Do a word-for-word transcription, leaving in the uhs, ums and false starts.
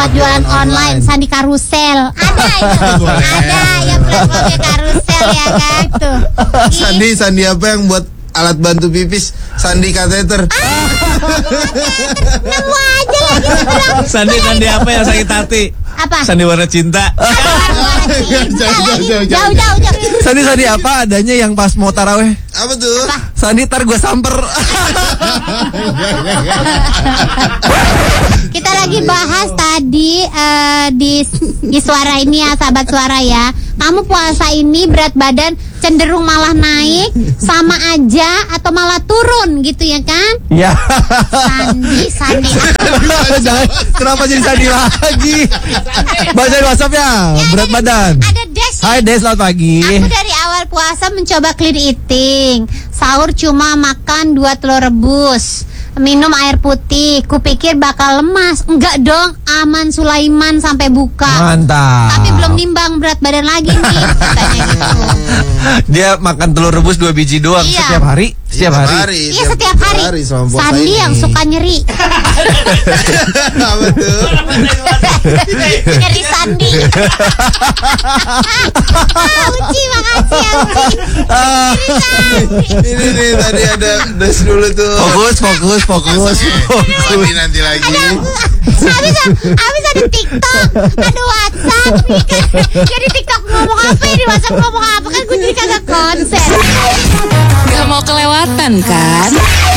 buat jualan online, Sandi Karusel. Ada itu. Ada yang platformnya Karusel ya kan tuh. Sandi Sandi apa yang buat alat bantu pipis? Sandi kateter. Nemu aja lagi bilang. Sandi Sandi apa yang sakit hati? Apa? Sandi warna cinta. Jauh, jauh, jauh, Jauh jauh jauh. Sandi Sandi apa adanya yang pas mau taraweh? Apa tuh? Sandi tar gue samper. Kita lagi bahas tadi uh, di di suara ini ya, sahabat suara ya. Kamu puasa ini berat badan cenderung malah naik, sama aja atau malah turun gitu ya kan? Ya. Sandi, Sandi. Jangan, kenapa jadi Sandi lagi? Baca di WhatsApp ya, berat badan. Ada Des. Hai Des, selamat pagi. Aku dari awal puasa mencoba clean eating. Sahur cuma makan dua telur rebus, minum air putih. Kupikir bakal lemas. Enggak dong, aman Sulaiman sampai buka. Mantap. Tapi belum nimbang berat badan lagi nih, katanya gitu. Dia makan telur rebus dua biji doang Iya. setiap hari. Setiap Tiap hari. Iya setiap hari. selama puasa Sandi ini. yang suka nyeri. Apa tuh? Nyeri Sandi. Ah, Uci makasih ya Uci. Ah, Ini nih tadi ada Des dulu tuh. fokus, fokus, fokus, Sandi nanti lagi. Habis habis ada TikTok, ada WhatsApp. Jadi TikTok ngomong apa ya, di WhatsApp ngomong apa, kan gue jadi kagak konsen. Gak mau kelewatan kan?